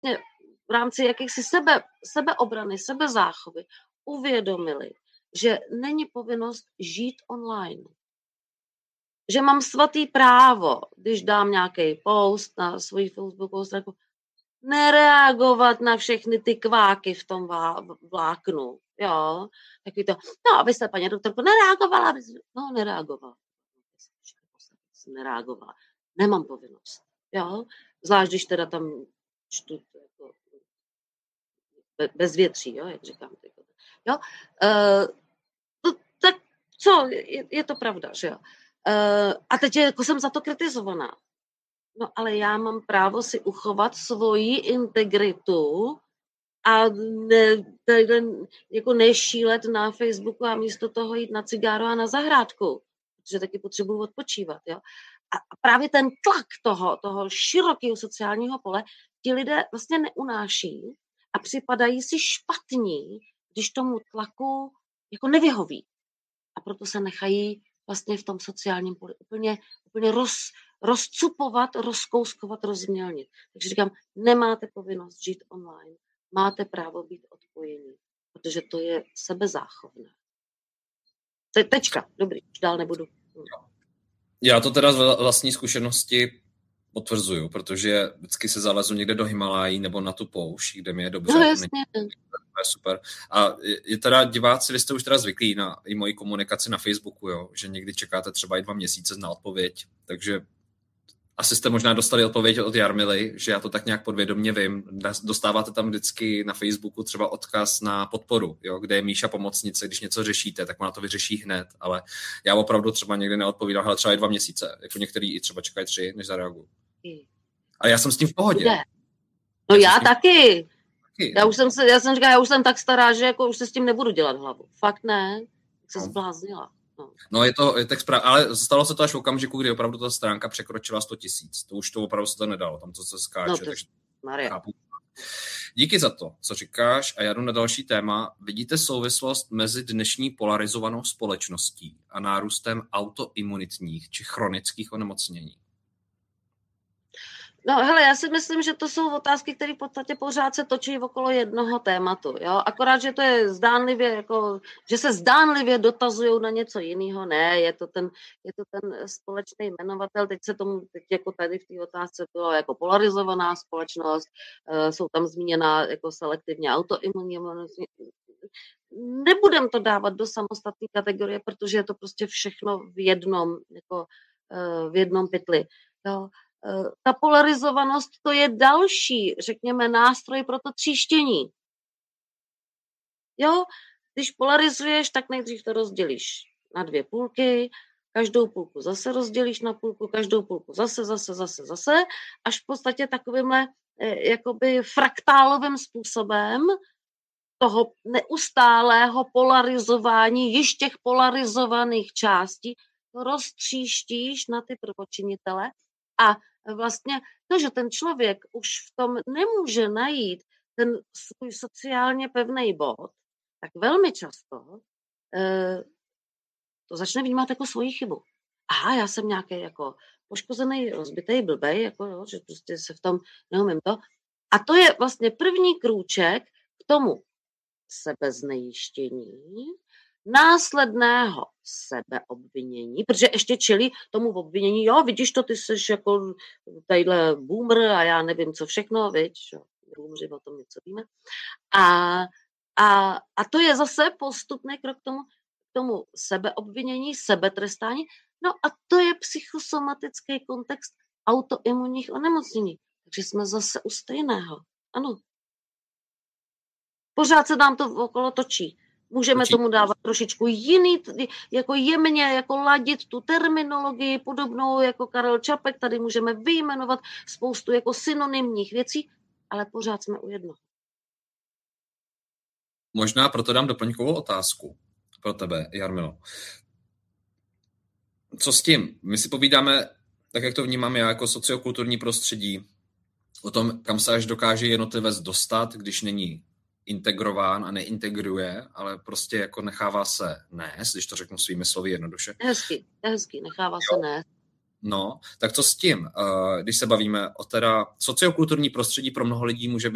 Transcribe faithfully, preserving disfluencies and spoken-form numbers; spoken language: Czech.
vlastně v rámci jakýchsi sebe, sebeobrany, sebezáchovy uvědomili, že není povinnost žít online. Že mám svatý právo, když dám nějaký post na svoji facebookovou stránku, nereagovat na všechny ty kváky v tom vláknu. Jo, takový to, no, abyste, paní doktorko, nereagovala. No, nereagovala. Nereagovala. Nemám povinnost. Jo, zvlášť, když teda tam čtu jako bez větří, jo, jak říkám. Jo, uh, no, tak co, je, je to pravda, že jo. Uh, a teď je, jako jsem za to kritizovaná. No ale já mám právo si uchovat svoji integritu a ne, tady, jako nešílet na Facebooku a místo toho jít na cigáro a na zahrádku, protože taky potřebuji odpočívat. Jo? A právě ten tlak toho, toho širokého sociálního pole ti lidé vlastně neunáší a připadají si špatní, když tomu tlaku jako nevyhoví. A proto se nechají vlastně v tom sociálním poli úplně, úplně roz, rozcupovat, rozkouskovat, rozmělnit. Takže říkám, nemáte povinnost žít online, máte právo být odpojení, protože to je sebezáchovné. To je tečka, dobrý, už dál nebudu. Já to teda z vlastní zkušenosti potvrzuju, protože vždycky se zalezu někde do Himalají nebo na tu poušť, kde mi je dobře. No jasně. To je super. A je teda diváci, vy jste už teda zvyklí na i moji komunikaci na Facebooku, jo, že někdy čekáte třeba i dva měsíce na odpověď, takže asi jste možná dostali odpověď od Jarmily, že já to tak nějak podvědomě vím. Dostáváte tam vždycky na Facebooku třeba odkaz na podporu, jo, kde je Míša pomocnice, když něco řešíte, tak ona to vyřeší hned, ale já opravdu třeba někdy neodpovídám, ale třeba i dva měsíce, jako některý i třeba čekají tři, než zareagují. A já jsem s tím v pohodě. Kde? No já, já taky. taky. Já už jsem se, já jsem říkala, já už jsem tak stará, že jako už se s tím nebudu dělat hlavu. Fakt ne, se no. zbláznila. No. no je to je tak správně, ale stalo se to až v okamžiku, kdy opravdu ta stránka překročila sto tisíc. To už to opravdu se to nedalo, tam to se skáče. No, to takže chápu. Díky za to, co říkáš, a já jdu na další téma. Vidíte souvislost mezi dnešní polarizovanou společností a nárůstem autoimunitních či chronických onemocnění? No hele, já si myslím, že to jsou otázky, které v podstatě pořád se točí okolo jednoho tématu, jo, akorát, že to je zdánlivě, jako, že se zdánlivě dotazují na něco jiného, ne, je to ten, je to ten společný jmenovatel, teď se tomu, teď jako tady v té otázce bylo jako polarizovaná společnost, uh, jsou tam zmíněná jako selektivně autoimunní, nebudem to dávat do samostatné kategorie, protože je to prostě všechno v jednom, jako uh, v jednom pytli, jo. Ta polarizovanost, to je další, řekněme, nástroj pro to tříštění. Jo, když polarizuješ, tak nejdřív to rozdělíš na dvě půlky, každou půlku zase rozdělíš na půlku, každou půlku zase, zase, zase, zase, až v podstatě takovýmhle jakoby fraktálovým způsobem toho neustálého polarizování již těch polarizovaných částí roztříštíš na ty prvočinitele. A vlastně to, že ten člověk už v tom nemůže najít ten svůj sociálně pevný bod, tak velmi často eh, to začne vnímat jako svoji chybu. Aha, já jsem nějaký jako poškozený, rozbitej, blbej, jako, jo, že prostě se v tom neumím to. A to je vlastně první krůček k tomu sebeznejištění, následného sebeobvinění, protože ještě čelí tomu obvinění, jo, vidíš to, ty jsi jako tadyhle boomer a já nevím, co všechno, viď, jo, boomři, o tom něco víme. A, a, a to je zase postupný krok k tomu, k tomu sebeobvinění, sebetrestání, no a to je psychosomatický kontext autoimunních onemocnění. Takže jsme zase u stejného, ano. Pořád se nám to okolo točí. Můžeme tomu dávat trošičku jiný, jako jemně, jako ladit tu terminologii, podobnou jako Karel Čapek, tady můžeme vyjmenovat spoustu jako synonymních věcí, ale pořád jsme u jednoho. Možná proto dám doplňkovou otázku pro tebe, Jarmilo. Co s tím? My si povídáme, tak jak to vnímám já, jako sociokulturní prostředí, o tom, kam se až dokáže jednotlivec dostat, když není integrován a neintegruje, ale prostě jako nechává se nést, když to řeknu svými slovy jednoduše. Hezky, hezky, nechává jo. se nést. No, tak co s tím? Když se bavíme o teda sociokulturní prostředí pro mnoho lidí může být